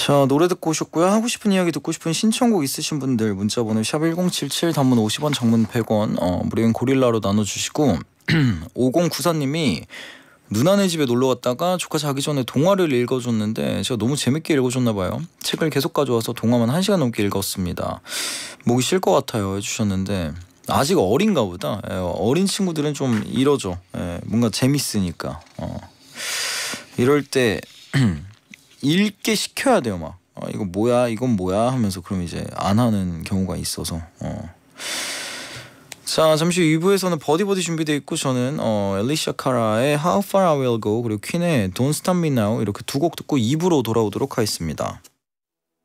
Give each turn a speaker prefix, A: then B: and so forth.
A: 자, 노래 듣고 오셨고요. 하고 싶은 이야기 듣고 싶은 신청곡 있으신 분들 문자번호 샵1077, 단문 50원, 장문 100원, 무료인 고릴라로 나눠주시고 5094님이 누나네 집에 놀러 갔다가 조카 자기 전에 동화를 읽어줬는데 제가 너무 재밌게 읽어줬나봐요. 책을 계속 가져와서 동화만 1시간 넘게 읽었습니다. 목이 쉴 것 같아요 해주셨는데 아직 어린가 보다. 어린 친구들은 좀 이러죠. 뭔가 재밌으니까. 이럴 때 읽게 시켜야 돼요. 막 이거 뭐야 이건 뭐야 하면서 그럼 이제 안 하는 경우가 있어서. 자, 잠시 후 2부에서는 버디버디 준비되어 있고 저는 엘리샤 카라의 How Far I Will Go 그리고 퀸의 Don't Stop Me Now 이렇게 두 곡 듣고 2부로 돌아오도록 하겠습니다.